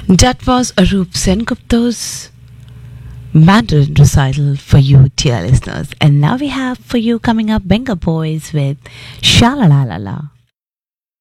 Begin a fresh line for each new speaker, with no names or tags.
That was Arup Sengupta's Mandarin recital for you, dear listeners. And now we have for you coming up Benga Boys with Shalalalala.